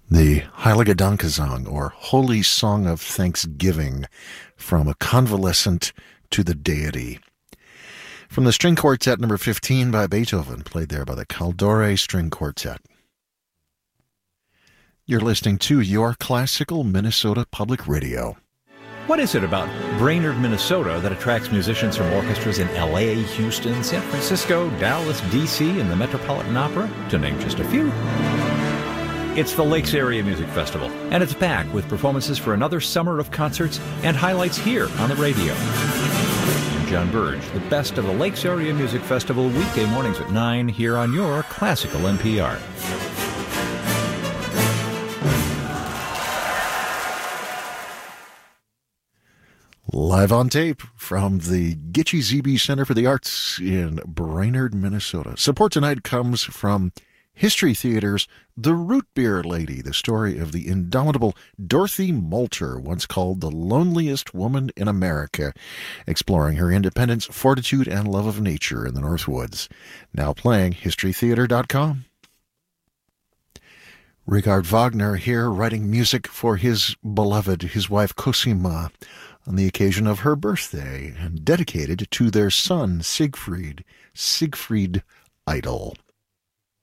The Heilige Dankgesang, or Holy Song of Thanksgiving, from a convalescent to the deity. From the String Quartet number 15 by Beethoven, played there by the Caldore String Quartet. You're listening to Your Classical Minnesota Public Radio. What is it about Brainerd, Minnesota that attracts musicians from orchestras in L.A., Houston, San Francisco, Dallas, D.C., and the Metropolitan Opera, to name just a few? It's the Lakes Area Music Festival, and it's back with performances for another summer of concerts and highlights here on the radio. I'm John Burge, the best of the Lakes Area Music Festival, weekday mornings at 9 here on your Classical NPR. Live on tape from the Gitche Zebe Center for the Arts in Brainerd, Minnesota. Support tonight comes from History Theater's The Root Beer Lady, the story of the indomitable Dorothy Moulter, once called the loneliest woman in America, exploring her independence, fortitude, and love of nature in the Northwoods. Now playing, historytheater.com. Richard Wagner here, writing music for his beloved, his wife Cosima, on the occasion of her birthday, and dedicated to their son Siegfried Idle.